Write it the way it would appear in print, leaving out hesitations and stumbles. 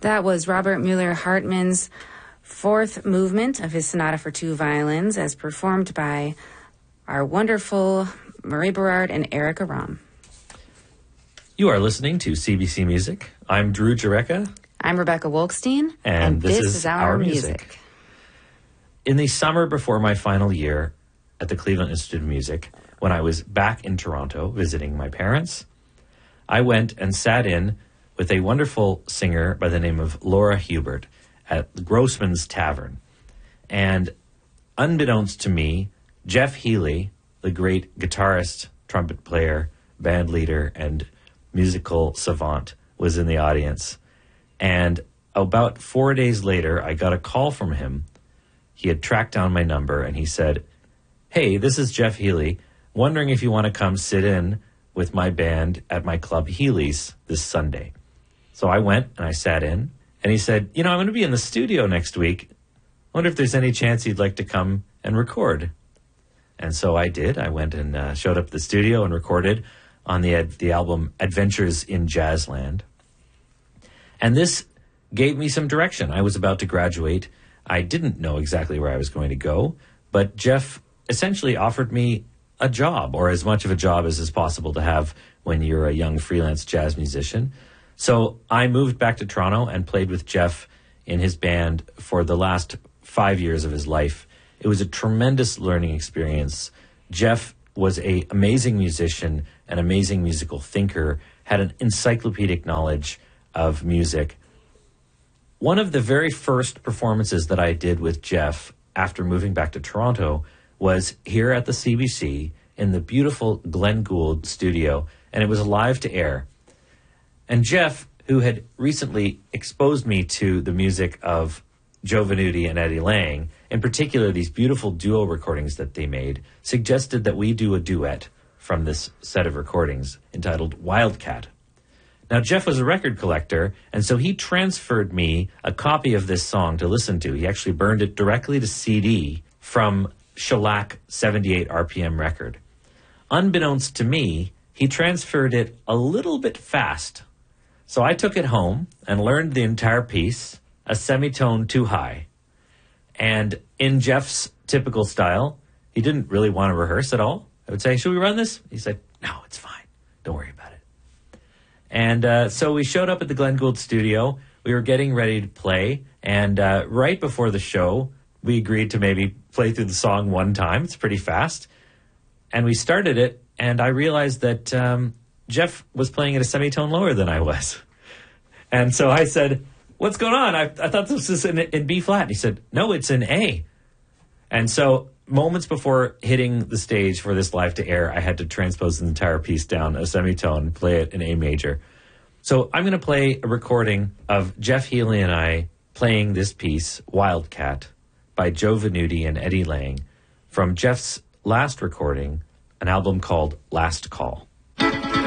That was Robert Mueller Hartmann's fourth movement of his Sonata for Two Violins, as performed by our wonderful Marie Berard and Erica Rom. You are listening to CBC Music. I'm Drew Jureka. I'm Rebecca Wolkstein. And this is our music. In the summer before my final year at the Cleveland Institute of Music, when I was back in Toronto visiting my parents, I went and sat in with a wonderful singer by the name of Laura Hubert at Grossman's Tavern. And unbeknownst to me, Jeff Healey, the great guitarist, trumpet player, band leader, and musical savant, was in the audience. And about 4 days later, I got a call from him. He had tracked down my number, and he said, "Hey, this is Jeff Healey, wondering if you want to come sit in with my band at my club Healey's this Sunday." So I went and I sat in, and he said, "I'm going to be in the studio next week. Wonder if there's any chance you'd like to come and record." And so I did. I went and showed up at the studio and recorded on the album Adventures in Jazzland. And this gave me some direction. I was about to graduate. I didn't know exactly where I was going to go, but Jeff essentially offered me a job, or as much of a job as is possible to have when you're a young freelance jazz musician. So I moved back to Toronto and played with Jeff in his band for the last 5 years of his life. It was a tremendous learning experience. Jeff was an amazing musician, an amazing musical thinker, had an encyclopedic knowledge of music. One of the very first performances that I did with Jeff after moving back to Toronto was here at the CBC in the beautiful Glenn Gould studio, and it was live to air. And Jeff, who had recently exposed me to the music of Joe Venuti and Eddie Lang, in particular these beautiful duo recordings that they made, suggested that we do a duet from this set of recordings entitled Wildcat. Now, Jeff was a record collector, and so he transferred me a copy of this song to listen to. He actually burned it directly to CD from Shellac 78 RPM record. Unbeknownst to me, he transferred it a little bit fast. So I took it home and learned the entire piece, a semitone too high. And in Jeff's typical style, he didn't really want to rehearse at all. I would say, "Should we run this?" He said, "No, it's fine. Don't worry about it." And so we showed up at the Glenn Gould studio. We were getting ready to play. And right before the show, we agreed to maybe play through the song one time. It's pretty fast. And we started it, and I realized that Jeff was playing at a semitone lower than I was. And so I said, "What's going on? I thought this was in B flat." And he said, "No, it's in A." And so moments before hitting the stage for this live to air, I had to transpose the entire piece down a semitone, play it in A major. So I'm going to play a recording of Jeff Healey and I playing this piece, Wildcat, by Joe Venuti and Eddie Lang, from Jeff's last recording, an album called Last Call.